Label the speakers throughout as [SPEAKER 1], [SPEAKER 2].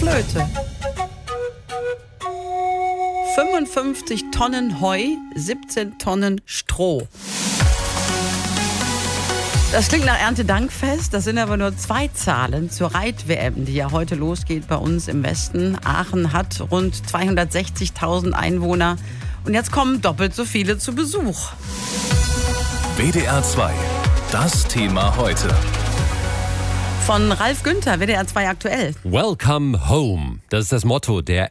[SPEAKER 1] Flöte. 55 Tonnen Heu, 17 Tonnen Stroh. Das klingt nach Erntedankfest, das sind aber nur 2 Zahlen zur Reit-WM, die ja heute losgeht bei uns im Westen. Aachen hat rund 260.000 Einwohner und jetzt kommen doppelt so viele zu Besuch.
[SPEAKER 2] WDR 2, das Thema heute.
[SPEAKER 1] Von Ralf Günther, WDR 2 aktuell.
[SPEAKER 3] Welcome home. Das ist das Motto der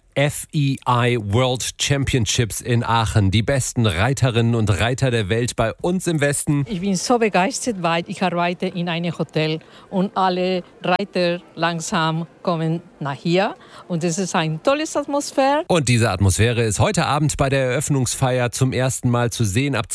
[SPEAKER 3] FEI World Championships in Aachen. Die besten Reiterinnen und Reiter der Welt bei uns im Westen.
[SPEAKER 4] Ich bin so begeistert, weil ich arbeite in einem Hotel und alle Reiter langsam kommen nach hier. Und es ist eine tolle Atmosphäre.
[SPEAKER 3] Und diese Atmosphäre ist heute Abend bei der Eröffnungsfeier zum ersten Mal zu sehen, ab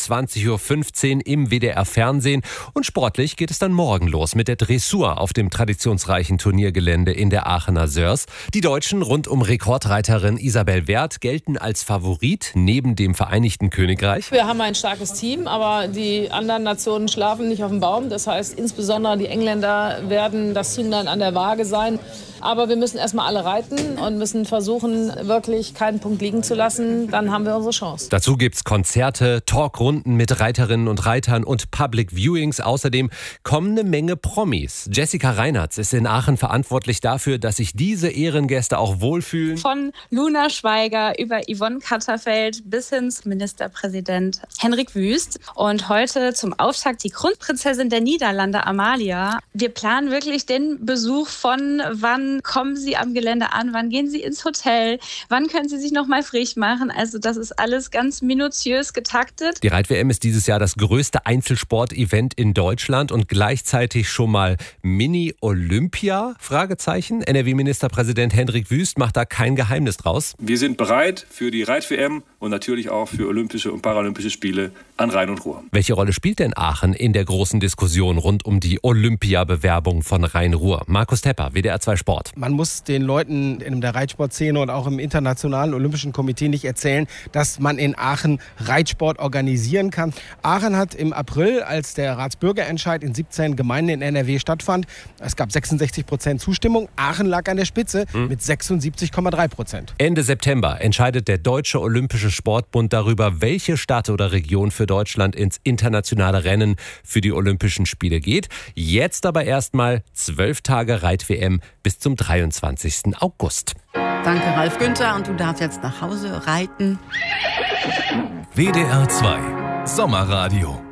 [SPEAKER 3] 20.15 Uhr im WDR Fernsehen. Und sportlich geht es dann morgen los mit der Dressur auf dem traditionsreichen Turniergelände in der Aachener Sörs. Die Deutschen rund um Rekordreiterin Isabel Werth gelten als Favorit neben dem Vereinigten Königreich.
[SPEAKER 5] Wir haben ein starkes Team, aber die anderen Nationen schlafen nicht auf dem Baum. Das heißt, insbesondere die Engländer werden das Zünglein an der Waage sein. Aber wir müssen erstmal alle reiten und müssen versuchen, wirklich keinen Punkt liegen zu lassen. Dann haben wir unsere Chance.
[SPEAKER 3] Dazu gibt's Konzerte, Talkrunden mit Reiterinnen und Reitern und Public Viewings. Außerdem kommen eine Menge Promis. Jessica Reinhartz ist in Aachen verantwortlich dafür, dass sich diese Ehrengäste auch wohlfühlen.
[SPEAKER 6] Von Luna Schweiger über Yvonne Katterfeld bis hin zum Ministerpräsident Henrik Wüst. Und heute zum Auftakt die Kronprinzessin der Niederlande, Amalia. Wir planen wirklich den Besuch von wann kommen Sie am Gelände an, wann gehen Sie ins Hotel, wann können Sie sich noch mal frisch machen. Also das ist alles ganz minutiös getaktet.
[SPEAKER 3] Die Reit-WM ist dieses Jahr das größte Einzelsport-Event in Deutschland und gleichzeitig schon mal Mini-Olympia? NRW-Ministerpräsident Henrik Wüst macht da kein Geheimnis draus.
[SPEAKER 7] Wir sind bereit für die Reit-WM und natürlich auch für Olympische und Paralympische Spiele an Rhein und Ruhr.
[SPEAKER 3] Welche Rolle spielt denn Aachen in der großen Diskussion rund um die Olympia-Bewerbung von Rhein-Ruhr? Markus Tepper, WDR 2 Sport.
[SPEAKER 8] Man muss den Leuten in der Reitsportszene und auch im Internationalen Olympischen Komitee nicht erzählen, dass man in Aachen Reitsport organisieren kann. Aachen hat im April, als der Ratsbürgerentscheid in 17 Gemeinden in NRW stattfand, es gab 66% Zustimmung. Aachen lag an der Spitze mit 76,3%.
[SPEAKER 3] Ende September entscheidet der Deutsche Olympische Sportbund darüber, welche Stadt oder Region für Deutschland ins internationale Rennen für die Olympischen Spiele geht. Jetzt aber erstmal 12 Tage Reit-WM bis zum 23. August.
[SPEAKER 1] Danke, Ralf Günther. Und du darfst jetzt nach Hause reiten.
[SPEAKER 2] WDR 2 Sommerradio.